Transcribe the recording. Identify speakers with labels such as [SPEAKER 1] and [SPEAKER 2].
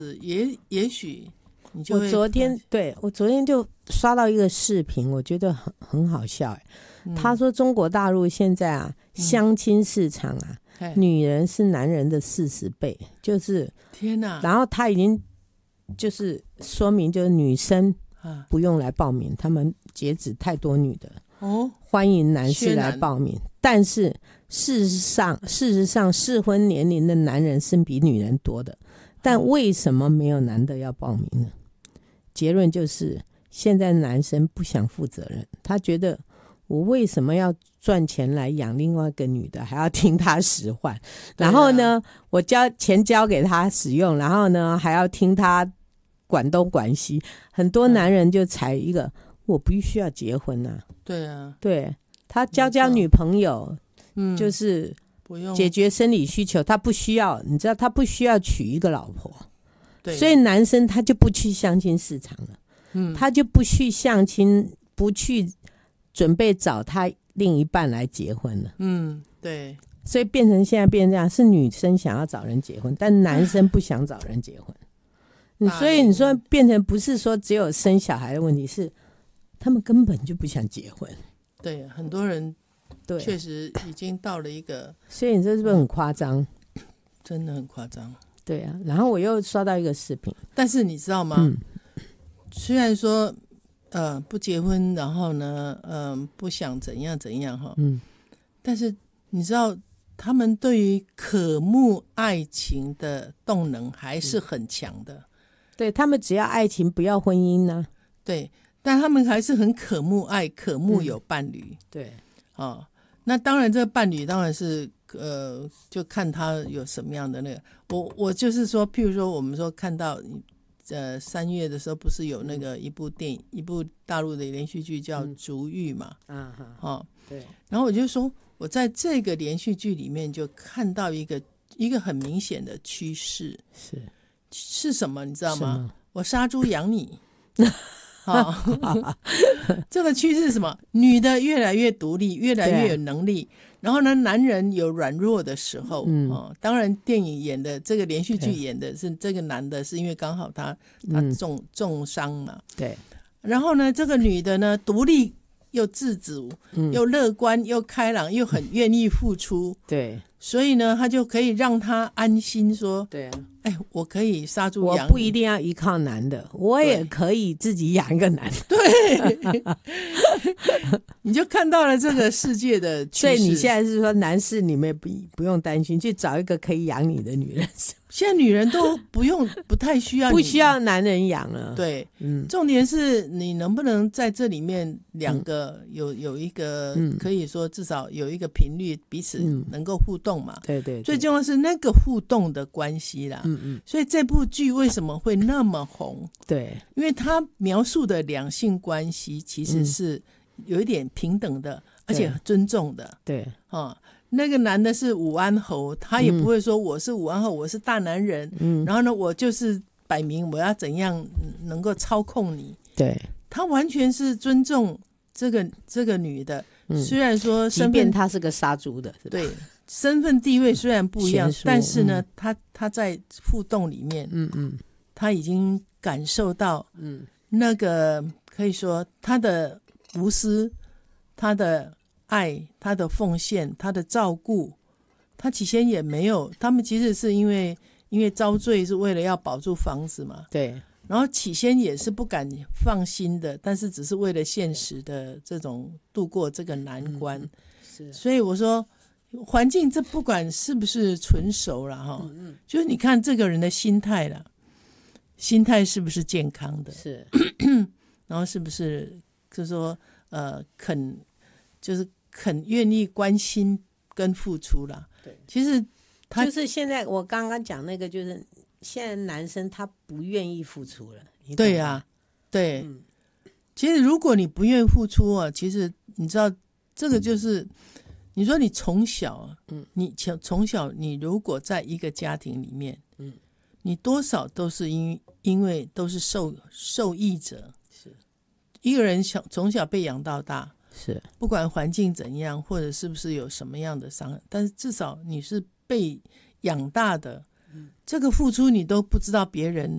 [SPEAKER 1] 也许你就会
[SPEAKER 2] 我昨天就刷到一个视频，我觉得很好笑他说中国大陆现在相亲市场女人是男人的40倍，就是
[SPEAKER 1] 天哪！
[SPEAKER 2] 然后他已经就是说明，就是女生不用来报名，他们截止太多女的欢迎男士来报名。但是事实上适婚年龄的男人是比女人多的，但为什么没有男的要报名呢？结论就是现在男生不想负责任，他觉得我为什么要赚钱来养另外一个女的，还要听他使唤，然后呢我钱交给他使用，然后呢还要听他管东管西。很多男人就踩一个我不需要结婚
[SPEAKER 1] 对啊，
[SPEAKER 2] 对，他交女朋友就是解决生理需求，他不需要，你知道他不需要娶一个老婆，对，所以男生他就不去相亲市场了，他就不去相亲，不去准备找他另一半来结婚了，
[SPEAKER 1] 对，
[SPEAKER 2] 所以现在变成这样，是女生想要找人结婚，但男生不想找人结婚，所以你说变成不是说只有生小孩的问题，是他们根本就不想结婚。
[SPEAKER 1] 对，很多人确实已经到了一个，
[SPEAKER 2] 所以你这是不是很夸张？
[SPEAKER 1] 真的很夸张。
[SPEAKER 2] 对啊，然后我又刷到一个视频，
[SPEAKER 1] 但是你知道吗？虽然说不结婚，然后呢不想怎样怎样但是你知道他们对于渴慕爱情的动能还是很强的。
[SPEAKER 2] 对，他们只要爱情不要婚姻呢。
[SPEAKER 1] 对，但他们还是很渴慕爱，渴慕有伴侣。
[SPEAKER 2] 对，
[SPEAKER 1] 那当然这个伴侣当然是就看他有什么样的那个。我就是说，譬如说我们说看到3月的时候不是有那个一部电影，一部大陆的连续剧叫《逐玉》嘛，
[SPEAKER 2] 对。
[SPEAKER 1] 然后我就说，我在这个连续剧里面就看到一个很明显的趋势，是什么？你知道吗？我杀猪养你。这个趋势是什么？女的越来越独立，越来越有能力，然后呢男人有软弱的时候，当然电影演的这个连续剧演的是这个男的是因为刚好他重伤嘛，对，然后呢这个女的呢独立又自主，又乐观又开朗，又很愿意付出，对，所以呢他就可以让他安心说，对啊，我可以杀猪养你，我
[SPEAKER 2] 不一定要依靠男的，我也可以自己养一个男的。
[SPEAKER 1] 对，你就看到了这个世界的趋势。
[SPEAKER 2] 所以你现在是说，男士你们也不用担心，去找一个可以养你的女人。
[SPEAKER 1] 现在女人都不太需要，
[SPEAKER 2] 不需要男人养了。
[SPEAKER 1] 对，重点是你能不能在这里面两个有一个可以说至少有一个频率，彼此能够互动嘛。对对，最重要是那个互动的关系啦。所以这部剧为什么会那么红？对，因为它描述的两性关系其实是有一点平等的，而且尊重的。对，那个男的是武安侯，他也不会说我是武安侯，我是大男人，然后呢我就是摆明我要怎样能够操控你。对，他完全是尊重这个女的，虽然说
[SPEAKER 2] 即便他是个杀猪的，
[SPEAKER 1] 对，身份地位虽然不一样，但是呢他在互动里面他已经感受到那个可以说他的无私，他的爱，他的奉献，他的照顾，他起先也没有，他们其实是因为遭罪是为了要保住房子嘛，对，然后起先也是不敢放心的，但是只是为了现实的这种度过这个难关。是，所以我说环境这不管是不是纯熟啦就是你看这个人的心态啦，心态是不是健康的，是然后是不是就是说肯愿意关心跟付出啦。对，其实他
[SPEAKER 2] 就是现在我刚刚讲那个，就是现在男生他不愿意付出了。
[SPEAKER 1] 对啊，对，其实如果你不愿意付出其实你知道这个就是你说你从小你如果在一个家庭里面你多少都是因为都是受益者，是一个人从小被养到大，是不管环境怎样或者是不是有什么样的伤害，但是至少你是被养大的，这个付出你都不知道别人